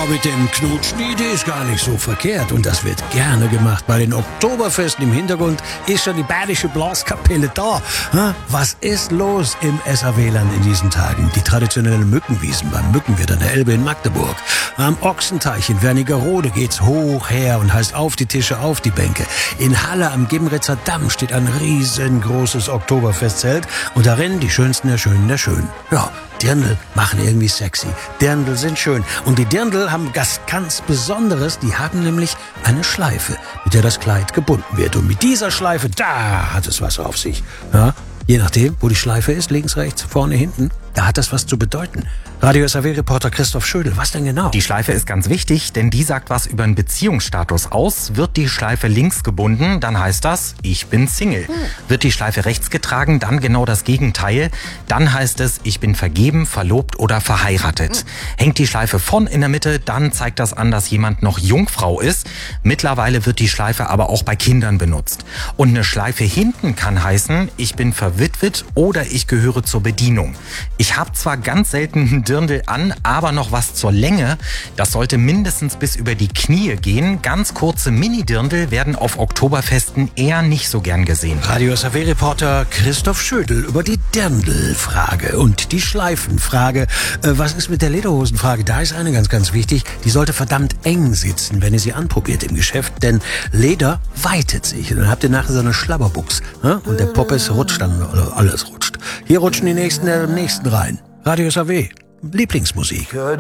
mit dem Knutschen, die Idee ist gar nicht so verkehrt. Und das wird gerne gemacht. Bei den Oktoberfesten im Hintergrund ist schon die Badische Blaskapelle da. Was ist los im SAW-Land in diesen Tagen? Die traditionellen Mückenwiesen beim Mückenwirt an der Elbe in Magdeburg. Am Ochsenteich in Wernigerode geht's hoch her und heißt auf die Tische, auf die Bänke. In Halle am Gimritzer Damm steht ein riesengroßes Oktoberfestzelt und darin die Schönsten der Schönen der Schönen. Ja, Dirndl machen irgendwie sexy. Dirndl sind schön. Und die Dirndl haben was ganz Besonderes. Die haben nämlich eine Schleife, mit der das Kleid gebunden wird. Und mit dieser Schleife, da hat es was auf sich. Ja, je nachdem, wo die Schleife ist, links, rechts, vorne, hinten, da hat das was zu bedeuten. Radio SAW-Reporter Christoph Schödel, was denn genau? Die Schleife ist ganz wichtig, denn die sagt was über einen Beziehungsstatus aus. Wird die Schleife links gebunden, dann heißt das, ich bin Single. Wird die Schleife rechts getragen, dann genau das Gegenteil. Dann heißt es, ich bin vergeben, verlobt oder verheiratet. Hängt die Schleife vorn in der Mitte, dann zeigt das an, dass jemand noch Jungfrau ist. Mittlerweile wird die Schleife aber auch bei Kindern benutzt. Und eine Schleife hinten kann heißen, ich bin verwitwet oder ich gehöre zur Bedienung. Ich habe zwar ganz selten einen Dirndl an, aber noch was zur Länge. Das sollte mindestens bis über die Knie gehen. Ganz kurze Mini-Dirndl werden auf Oktoberfesten eher nicht so gern gesehen. Radio SAW-Reporter Christoph Schödel über die Dirndl-Frage und die Schleifenfrage. Was ist mit der Lederhosenfrage? Da ist eine ganz, ganz wichtig. Die sollte verdammt eng sitzen, wenn ihr sie anprobiert im Geschäft, denn Leder weitet sich. Und dann habt ihr nachher so eine Schlabberbuchs. Und der Poppes rutscht dann, oder alles rutscht. Hier rutschen die Nächsten rein. Radio SAW, Lieblingsmusik.